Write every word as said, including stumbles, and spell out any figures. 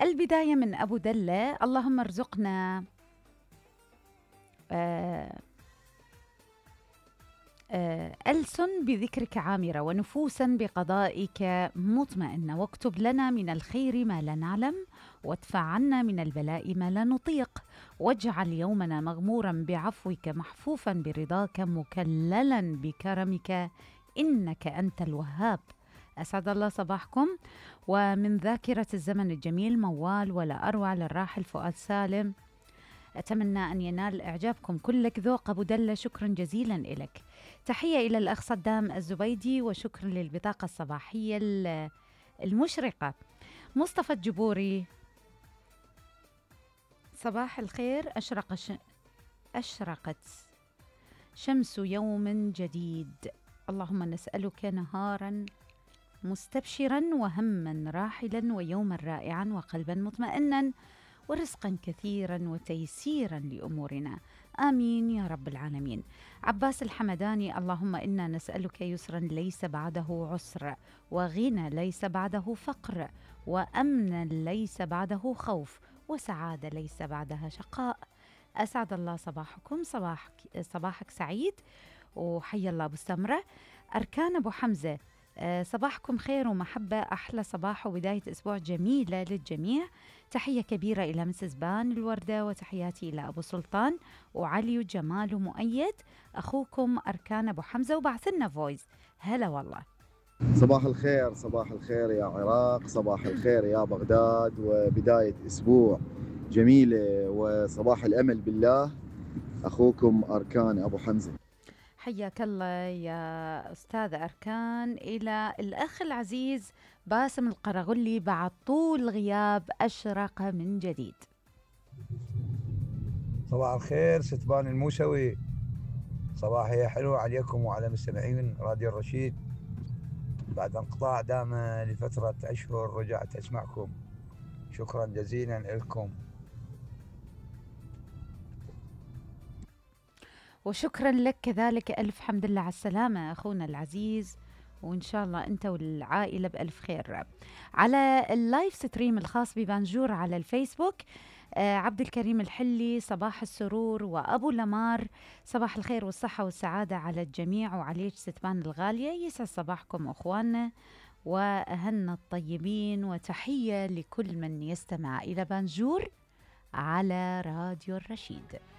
البداية من أبو دلة. اللهم ارزقنا آه آه، ألسن بذكرك عامرة ونفوسا بقضائك مطمئنة، واكتب لنا من الخير ما لا نعلم، وادفع عنا من البلاء ما لا نطيق، واجعل يومنا مغمورا بعفوك محفوفا برضاك مكللا بكرمك إنك أنت الوهاب. أسعد الله صباحكم. ومن ذاكرة الزمن الجميل موال ولا أروع للراحل فؤاد سالم. أتمنى أن ينال إعجابكم كلك ذوق أبو دلة. شكرا جزيلا لك. تحية إلى الأخ صدام الزبيدي، وشكرا للبطاقة الصباحية المشرقة. مصطفى الجبوري، صباح الخير. أشرق ش... أشرقت شمس يوم جديد، اللهم نسألك نهارا مستبشرا وهما راحلا ويوما رائعا وقلبا مطمئنا ورزقا كثيرا وتيسيرا لأمورنا، آمين يا رب العالمين. عباس الحمداني، اللهم إنا نسألك يسرا ليس بعده عسر، وغنى ليس بعده فقر، وأمنا ليس بعده خوف، وسعادة ليس بعدها شقاء. أسعد الله صباحكم. صباحك, صباحك سعيد، وحي الله أبو سمرة. أركان أبو حمزة، أه صباحكم خير ومحبة، أحلى صباح وبداية أسبوع جميلة للجميع. تحية كبيرة إلى مسز بان الوردة، وتحياتي إلى أبو سلطان وعلي وجمال ومؤيد. أخوكم أركان أبو حمزة، وبعث لنا فويس. هلا والله. صباح الخير، صباح الخير يا عراق، صباح الخير يا بغداد، وبداية أسبوع جميلة وصباح الأمل بالله. أخوكم أركان أبو حمزة. حياك الله يا أستاذ أركان. إلى الأخ العزيز باسم القرغلي، بعد طول غياب أشرق من جديد. صباح الخير ستبان الموسوي، صباحية حلوة عليكم وعلى مستمعين راديو الرشيد. بعد انقطاع دام لفترة أشهر رجعت أسمعكم، شكرا جزيلا لكم. وشكرا لك كذلك، ألف حمد لله على السلامة أخونا العزيز، وإن شاء الله أنت والعائلة بألف خير. على اللايف ستريم الخاص ببانجور على الفيسبوك، آه عبد الكريم الحلي، صباح السرور، وأبو لمار، صباح الخير والصحة والسعادة على الجميع وعليك ستبان الغالية. يسعد صباحكم أخواننا وأهلنا الطيبين، وتحية لكل من يستمع إلى بانجور على راديو الرشيد.